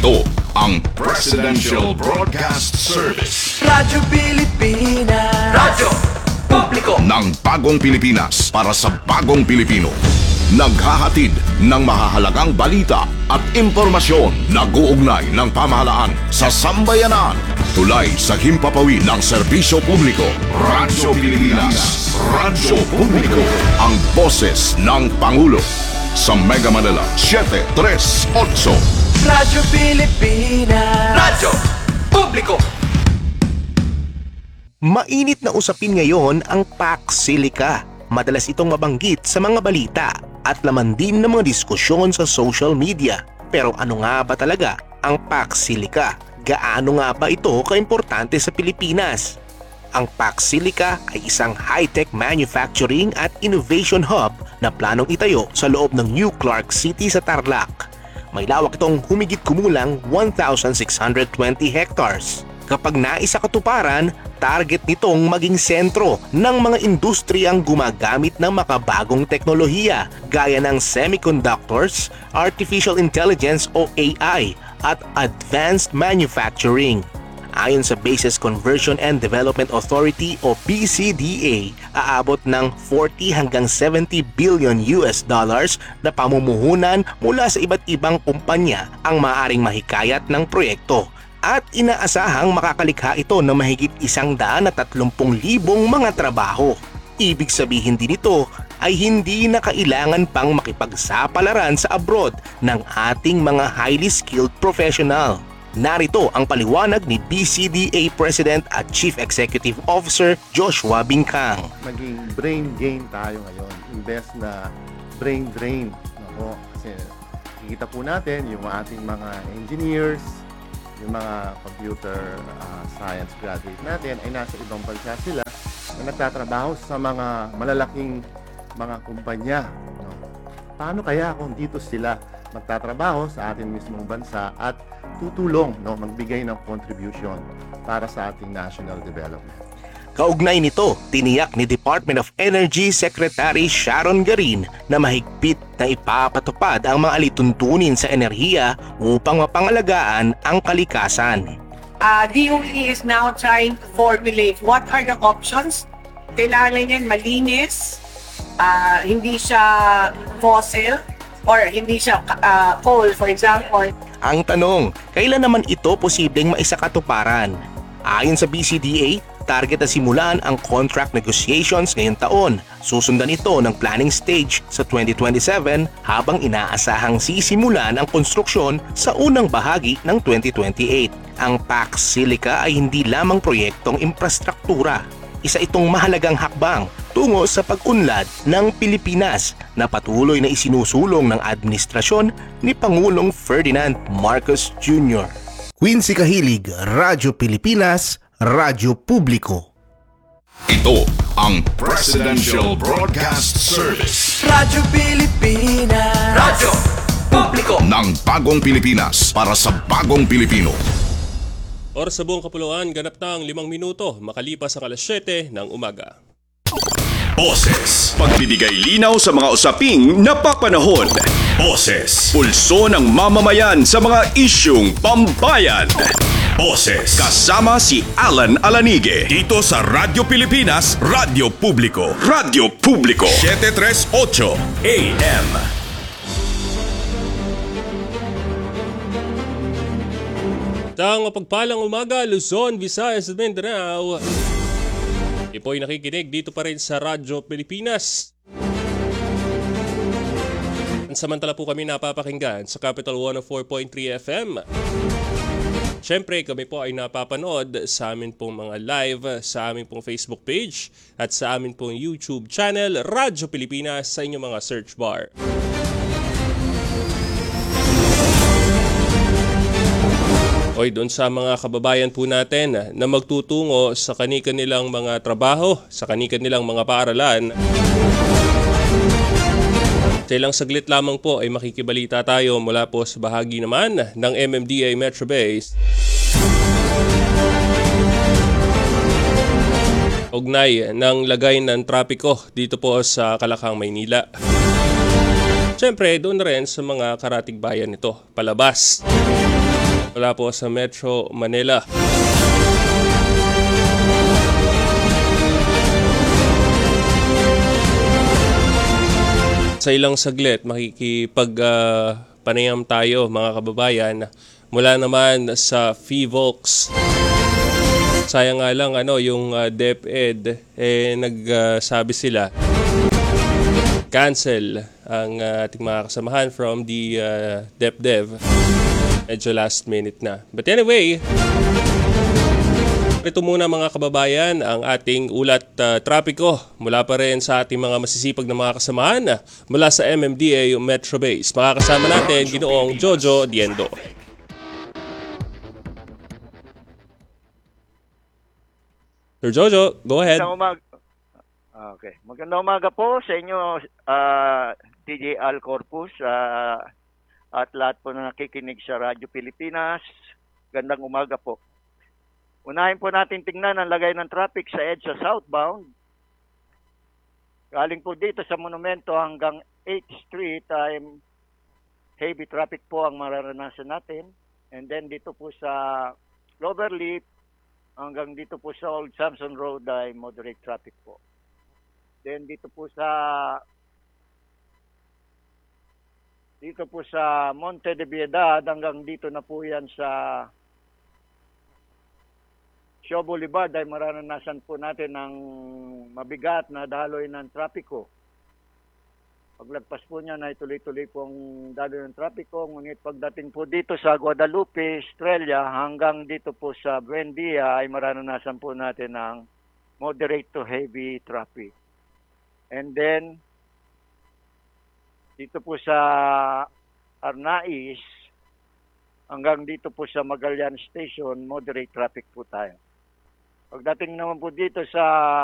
Ito ang Presidential Broadcast Service. Radyo Pilipinas. Radyo Publiko Ng bagong Pilipinas para sa bagong Pilipino. Naghahatid ng mahahalagang balita at impormasyon na guugnay ng pamahalaan sa sambayanan. Tulay sa himpapawid ng serbisyo publiko. Radyo Pilipinas. Radyo Publiko. Ang boses ng Pangulo. Sa Mega Manila, 738. Radyo Pilipinas. Radyo Publiko. Mainit na usapin ngayon ang Pax Silica. Madalas itong mabanggit sa mga balita at laman din ng mga diskusyon sa social media. Pero ano nga ba talaga ang Pax Silica? Gaano nga ba ito kaimportante sa Pilipinas? Ang Pax Silica ay isang high-tech manufacturing at innovation hub na planong itayo sa loob ng New Clark City sa Tarlac. May lawak itong humigit kumulang 1,620 hectares. Kapag naisa katuparan, target nitong maging sentro ng mga industriyang gumagamit ng makabagong teknolohiya gaya ng semiconductors, artificial intelligence o AI at advanced manufacturing. Ayon sa Bases Conversion and Development Authority o BCDA, aabot ng 40 hanggang 70 billion US dollars na pamumuhunan mula sa iba't ibang kumpanya ang maaaring mahikayat ng proyekto. At inaasahang makakalikha ito ng mahigit 130,000 mga trabaho. Ibig sabihin din ito ay hindi na kailangan pang makipagsapalaran sa abroad ng ating mga highly skilled professional. Narito ang paliwanag ni BCDA President at Chief Executive Officer Joshua Bincang. Maging brain gain tayo ngayon, imbes na brain drain. Ako, kasi kikita po natin yung ating mga engineers, yung mga computer science graduate natin ay nasa ibang bansa sila na nagtatrabaho sa mga malalaking mga kumpanya. No? Paano kaya kung dito sila magtatrabaho sa ating mismong bansa at tutulong, no, magbigay ng contribution para sa ating national development? Kaugnay nito, tiniyak ni Department of Energy Secretary Sharon Garin na mahigpit na ipapatupad ang mga alituntunin sa enerhiya upang mapangalagaan ang kalikasan. DOE is now trying to formulate what are the options. Kailangan yan malinis, hindi siya fossil, or hindi siya coal, for example. Ang tanong, kailan naman ito posibleng maisakatuparan? Ayon sa BCDA, target na simulan ang contract negotiations ngayong taon. Susundan ito ng planning stage sa 2027 habang inaasahang sisimulan ang konstruksyon sa unang bahagi ng 2028. Ang Pax Silica ay hindi lamang proyektong infrastruktura. Isa itong mahalagang hakbang tungo sa pag-unlad ng Pilipinas na patuloy na isinusulong ng administrasyon ni Pangulong Ferdinand Marcos Jr. Quincy Kahilig, Radyo Pilipinas, Radyo Publiko. Ito ang Presidential Broadcast Service. Radyo Pilipinas. Radyo Publiko Ng bagong Pilipinas para sa bagong Pilipino. Oras sa buong kapuluan, ganap na ang 5 minuto makalipas ang alas 7 ng umaga. Boses. Pagbibigay linaw sa mga usaping napapanahon. Boses. Pulso ng mamamayan sa mga isyung pambayan. Boses. Kasama si Alan Alanige. Dito sa Radyo Pilipinas, Radyo Publiko. Radyo Publiko. 738 AM. Tang mapagpalang umaga, Luzon, Visayas at Mindanao. Ipo'y nakikinig dito pa rin sa Radyo Pilipinas. Samantala po kami napapakinggan sa Capital 104.3 FM. Siyempre, kami po ay napapanood sa amin pong mga live, sa amin pong Facebook page at sa amin pong YouTube channel, Radyo Pilipinas, sa inyong mga search bar. Oy, doon sa mga kababayan po natin na magtutungo sa kani-kanilang mga trabaho, sa kani-kanilang mga paaralan. Sa ilang saglit lamang po ay makikibalita tayo mula po sa bahagi naman ng MMDA Metro Base. Ugnay ng lagay ng trapiko dito po sa Kalakang, Maynila. Siyempre, doon na rin sa mga karatig bayan nito, palabas. Wala po sa Metro Manila. Sa ilang saglit, panayam tayo mga kababayan mula naman sa FIVOLX. Sayang nga lang yung DepEd nagsabi sila cancel ang ating mga kasamahan from the DepDev. Medyo last minute na. But anyway, ito muna mga kababayan ang ating ulat trapiko mula pa rin sa ating mga masisipag na mga kasamahan mula sa MMDA Metro Base. Makakasama natin Ginoong Jojo Diendo. Sir Jojo, go ahead. Magandang umaga po sa inyo, DJ Al Corpus, at lahat po na nakikinig sa Radyo Pilipinas. Gandang umaga po. Unahin po natin tingnan ang lagay ng traffic sa EDSA southbound. Galing po dito sa Monumento hanggang 8th Street, heavy traffic po ang mararanasan natin. And then dito po sa Cloverleaf, hanggang dito po sa Old Samson Road ay moderate traffic po. Then dito po sa Monte de Piedad, hanggang dito na po yan sa Shaw Boulevard ay mararanasan po natin ng mabigat na daloy ng trapiko. Paglagpas po niya na tuloy-tuloy pong daloy ng trapiko, ngunit pagdating po dito sa Guadalupe, Estrella, hanggang dito po sa Buendia ay mararanasan po natin ng moderate to heavy traffic. And then, dito po sa Arnaiz, hanggang dito po sa Magallanes Station, moderate traffic po tayo. Pagdating naman po dito sa